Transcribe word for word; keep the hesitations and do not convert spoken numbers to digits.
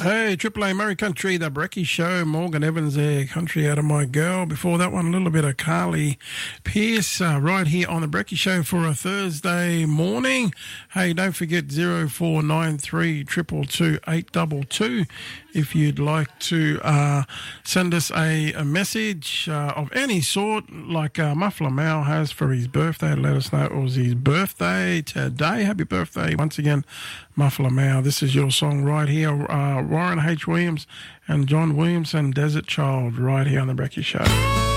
Hey, Triple A Murray Country, the Brecky Show, Morgan Evans there, Country Out of My Girl. Before that one, a little bit of Carly Pearce uh, right here on the Brecky Show for a Thursday morning. Hey, don't forget zero four nine three, two two two, eight two two if you'd like to uh, send us a, a message uh, of any sort like uh, Muffler Mal has for his birthday. Let us know it was his birthday today. Happy birthday once again, Muffler Mal. This is your song right here. Uh, Warren H. Williams and John Williams and Desert Child right here on the Brecky Show.